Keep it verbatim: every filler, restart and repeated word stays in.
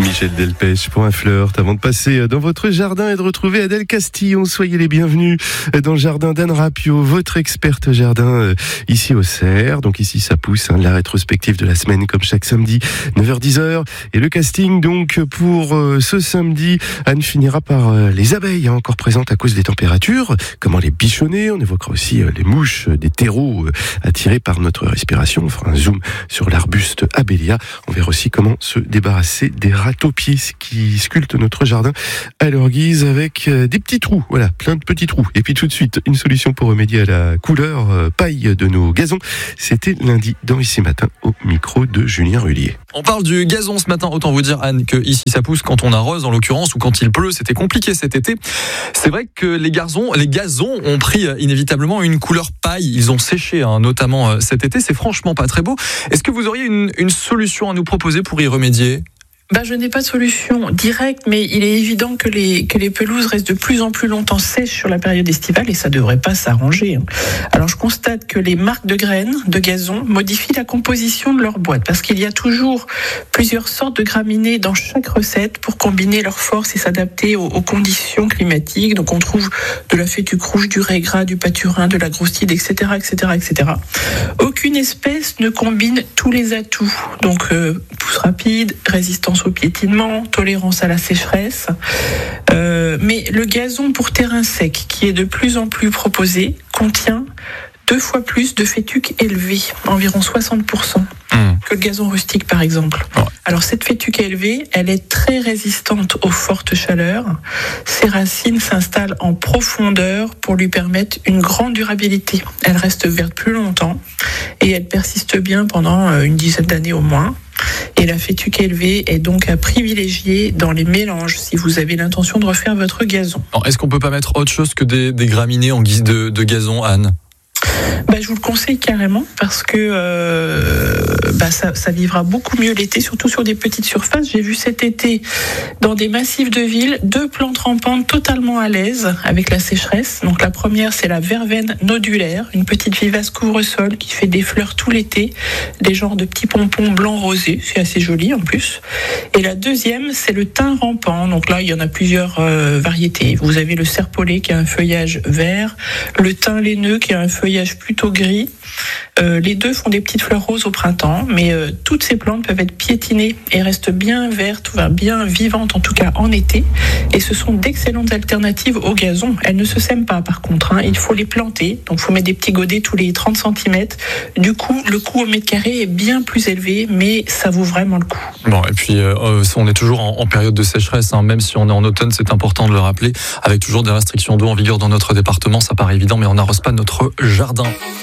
Michel Delpech pour un flirt avant de passer dans votre jardin et de retrouver Adèle Castillon. Soyez les bienvenus dans le jardin d'Anne Rapio, votre experte jardin ici au Cerf. Donc ici ça pousse, hein, la rétrospective de la semaine comme chaque samedi, neuf heures dix heures. Et le casting donc pour euh, ce samedi, Anne finira par euh, les abeilles, hein, encore présentes à cause des températures. Comment les bichonner. On évoquera aussi euh, les mouches, euh, des terreaux euh, attirés par notre respiration. On fera un zoom sur l'arbuste Abélia. On verra aussi comment se débarrasser des râteaux-pieds qui sculptent notre jardin à leur guise avec des petits trous. Voilà, plein de petits trous. Et puis tout de suite, une solution pour remédier à la couleur paille de nos gazons. C'était lundi dans Ici Matin au micro de Julien Rullier. On parle du gazon ce matin. Autant vous dire, Anne, que ici ça pousse quand on arrose, en l'occurrence, ou quand il pleut. C'était compliqué cet été. C'est vrai que les gazons, les gazons ont pris inévitablement une couleur paille. Ils ont séché, hein, notamment cet été. C'est franchement pas très beau. Est-ce que vous auriez une, une solution à nous proposer pour y remédier ? Ben, je n'ai pas de solution directe, mais il est évident que les, que les pelouses restent de plus en plus longtemps sèches sur la période estivale et ça ne devrait pas s'arranger. Alors je constate que les marques de graines de gazon modifient la composition de leur boîte parce qu'il y a toujours plusieurs sortes de graminées dans chaque recette pour combiner leurs forces et s'adapter aux, aux conditions climatiques. Donc on trouve de la fétuque rouge, du ray gras, du paturin, de la groustide, et cetera, et cetera, et cetera. Aucune espèce ne combine tous les atouts. Donc euh, pousse rapide, résistance au piétinement, tolérance à la sécheresse. Euh, mais le gazon pour terrain sec, qui est de plus en plus proposé, contient deux fois plus de fétuque élevée, environ soixante pour cent, mmh. que le gazon rustique par exemple. Ouais. Alors cette fétuque élevée, elle est très résistante aux fortes chaleurs. Ses racines s'installent en profondeur pour lui permettre une grande durabilité. Elle reste verte plus longtemps et elle persiste bien pendant une dizaine d'années au moins. Et la fétuque élevée est donc à privilégier dans les mélanges si vous avez l'intention de refaire votre gazon. Alors, est-ce qu'on peut pas mettre autre chose que des, des graminées en guise de, de gazon, Anne ? Bah, je vous le conseille carrément parce que euh, bah, ça, ça vivra beaucoup mieux l'été, surtout sur des petites surfaces. J'ai vu cet été dans des massifs de ville deux plantes rampantes totalement à l'aise avec la sécheresse. Donc la première, c'est la verveine nodulaire, une petite vivace couvre-sol qui fait des fleurs tout l'été, des genres de petits pompons blancs rosés, c'est assez joli en plus. Et la deuxième, c'est le thym rampant. Donc là, il y en a plusieurs euh, variétés. Vous avez le serpolet qui a un feuillage vert, le thym laineux qui a un feuillage plutôt gris. Euh, les deux font des petites fleurs roses au printemps, mais euh, toutes ces plantes peuvent être piétinées et restent bien vertes, enfin, bien vivantes en tout cas en été. Et ce sont d'excellentes alternatives au gazon. Elles ne se sèment pas par contre, hein. Il faut les planter, donc il faut mettre des petits godets tous les trente centimètres. Du coup, le coût au mètre carré est bien plus élevé, mais ça vaut vraiment le coup. Bon, et puis euh, on est toujours en, en période de sécheresse, hein. Même si on est en automne, c'est important de le rappeler, avec toujours des restrictions d'eau en vigueur dans notre département. Ça paraît évident, mais on n'arrose pas notre jardin.